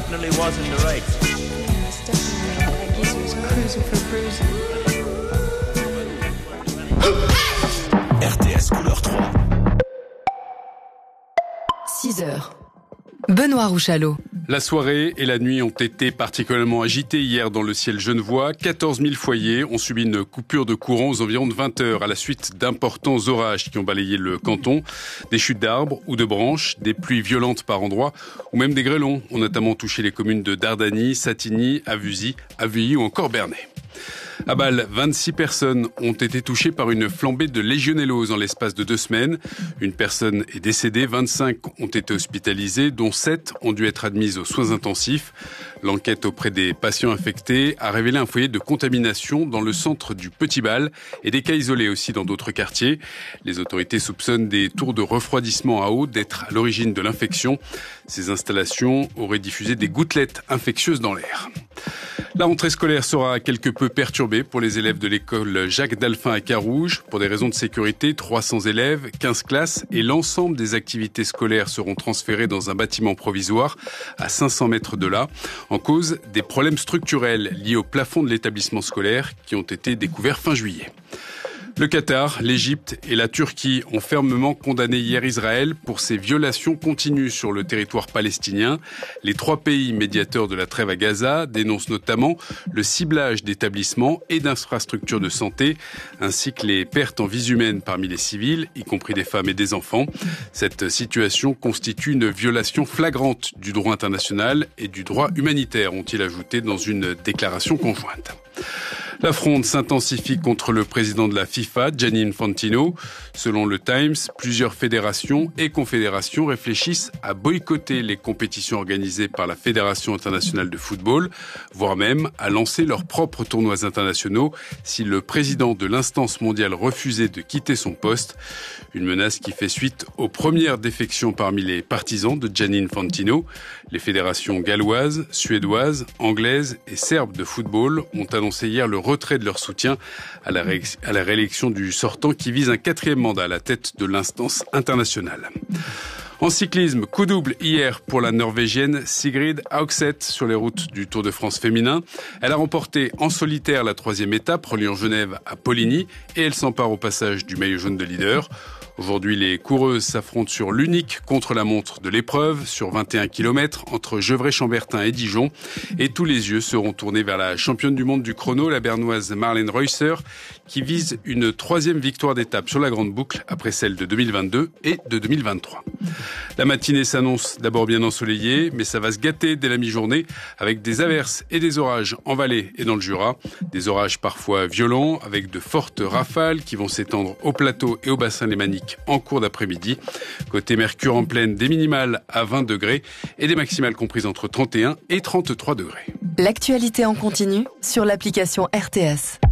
definitely was in the race. Yeah, it's definitely like he was cruising for bruising. RTS couleur 3. 6h. Benoît Rouchalot. La soirée et la nuit ont été particulièrement agitées hier dans le ciel genevois. 14 000 foyers ont subi une coupure de courant aux environs de 20 heures à la suite d'importants orages qui ont balayé le canton. Des chutes d'arbres ou de branches, des pluies violentes par endroits ou même des grêlons ont notamment touché les communes de Dardany, Satigny, Avuilly ou encore Bernay. À Bâle, 26 personnes ont été touchées par une flambée de légionellose en l'espace de 2 semaines. Une personne est décédée, 25 ont été hospitalisées, dont 7 ont dû être admises aux soins intensifs. L'enquête auprès des patients infectés a révélé un foyer de contamination dans le centre du Petit Bâle et des cas isolés aussi dans d'autres quartiers. Les autorités soupçonnent des tours de refroidissement à eau d'être à l'origine de l'infection. Ces installations auraient diffusé des gouttelettes infectieuses dans l'air. La rentrée scolaire sera quelque peu perturbée pour les élèves de l'école Jacques Dalphin à Carouge. Pour des raisons de sécurité, 300 élèves, 15 classes et l'ensemble des activités scolaires seront transférés dans un bâtiment provisoire à 500 mètres de là. En cause, des problèmes structurels liés au plafond de l'établissement scolaire qui ont été découverts fin juillet. Le Qatar, l'Égypte et la Turquie ont fermement condamné hier Israël pour ses violations continues sur le territoire palestinien. Les 3 pays médiateurs de la trêve à Gaza dénoncent notamment le ciblage d'établissements et d'infrastructures de santé, ainsi que les pertes en vies humaines parmi les civils, y compris des femmes et des enfants. Cette situation constitue une violation flagrante du droit international et du droit humanitaire, ont-ils ajouté dans une déclaration conjointe. La fronde s'intensifie contre le président de la FIFA, Gianni Infantino. Selon le Times, plusieurs fédérations et confédérations réfléchissent à boycotter les compétitions organisées par la Fédération internationale de football, voire même à lancer leurs propres tournois internationaux si le président de l'instance mondiale refusait de quitter son poste. Une menace qui fait suite aux premières défections parmi les partisans de Gianni Infantino. Les fédérations galloises, suédoises, anglaises et serbes de football ont annoncé hier le retrait de leur soutien à la réélection du sortant qui vise un 4e mandat à la tête de l'instance internationale. En cyclisme, coup double hier pour la Norvégienne Sigrid Haugseth sur les routes du Tour de France féminin. Elle a remporté en solitaire la 3e étape reliant Genève à Poligny et elle s'empare au passage du maillot jaune de leader. Aujourd'hui, les coureuses s'affrontent sur l'unique contre-la-montre de l'épreuve, sur 21 km, entre Gevrey-Chambertin et Dijon. Et tous les yeux seront tournés vers la championne du monde du chrono, la bernoise Marlène Reusser, qui vise une 3e victoire d'étape sur la grande boucle, après celle de 2022 et de 2023. La matinée s'annonce d'abord bien ensoleillée, mais ça va se gâter dès la mi-journée, avec des averses et des orages en Valais et dans le Jura. Des orages parfois violents, avec de fortes rafales qui vont s'étendre au plateau et au bassin lémanique en cours d'après-midi. Côté mercure en pleine, des minimales à 20 degrés et des maximales comprises entre 31 et 33 degrés. L'actualité en continu sur l'application RTS.